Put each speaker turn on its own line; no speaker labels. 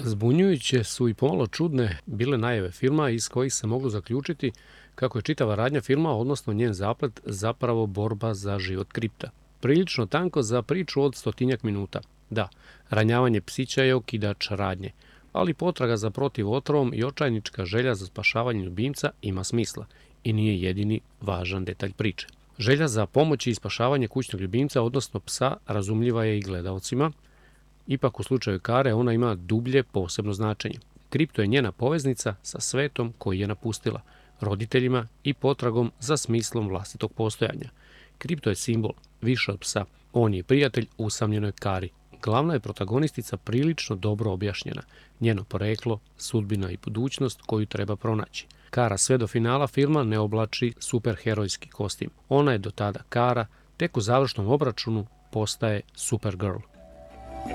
Zbunjujuće su i pomalo čudne bile najave filma iz kojih se moglo zaključiti kako je čitava radnja filma, odnosno njen zaplet, zapravo borba za život Kripta. Prilično tanko za priču od 100 minuta. Da, ranjavanje psića je okidač radnje, ali potraga za protiv otrovom i očajnička želja za spašavanje ljubimca ima smisla i nije jedini važan detalj priče. Želja za pomoć i spašavanje kućnog ljubimca, odnosno psa, razumljiva je i gledaocima. Ipak u slučaju Kare ona ima dublje posebno značenje. Kripto je njena poveznica sa svetom koji je napustila, roditeljima i potragom za smislom vlastitog postojanja. Kripto je simbol, više od psa. On je prijatelj usamljenoj Kari. Glavna je protagonistica prilično dobro objašnjena. Njeno poreklo, sudbina i budućnost koju treba pronaći. Kara sve do finala filma ne oblači superherojski kostim. Ona je do tada Kara, tek u završnom obračunu postaje Supergirl.